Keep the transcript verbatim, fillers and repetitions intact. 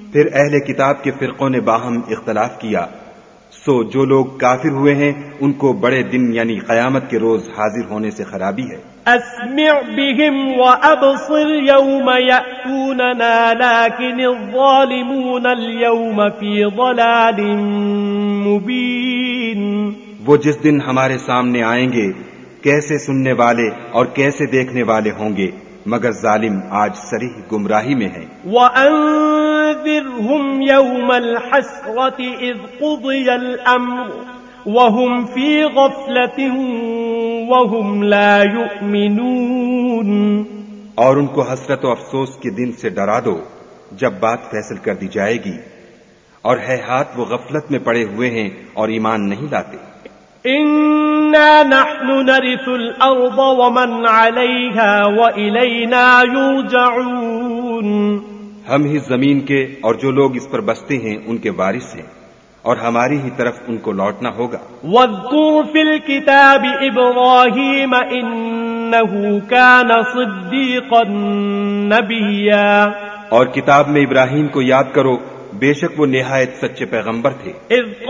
پھر اہل کتاب کے فرقوں نے باہم اختلاف کیا، سو جو لوگ کافر ہوئے ہیں ان کو بڑے دن یعنی قیامت کے روز حاضر ہونے سے خرابی ہے۔ اسمع بهم وابصر يوم يأتوننا لكن الظالمون اليوم في ضلال مبين۔ وہ جس دن ہمارے سامنے آئیں گے کیسے سننے والے اور کیسے دیکھنے والے ہوں گے، مگر ظالم آج صریح گمراہی میں ہیں۔ وَأَنذِرْهُمْ يَوْمَ الْحَسْرَةِ إِذْ قُضِيَ الْأَمْرُ وَهُمْ فِي غَفْلَةٍ وَهُمْ لَا يُؤْمِنُونَ۔ اور ان کو حسرت و افسوس کے دن سے ڈرا دو جب بات فیصل کر دی جائے گی، اور ہے ہاتھ وہ غفلت میں پڑے ہوئے ہیں اور ایمان نہیں لاتے۔ إِنَّا نَحْنُ نَرِثُ الْأَرْضَ وَمَنْ عَلَيْهَا وَإِلَيْنَا يُرْجَعُونَ۔ ہم ہی زمین کے اور جو لوگ اس پر بستے ہیں ان کے وارث ہیں، اور ہماری ہی طرف ان کو لوٹنا ہوگا۔ وَاذْكُرْ فِي الْكِتَابِ إِبْرَاهِيمَ إِنَّهُ كَانَ صِدِّيقًا نَبِيًّا۔ اور کتاب میں ابراہیم کو یاد کرو، بے شک وہ نہایت سچے پیغمبر تھے۔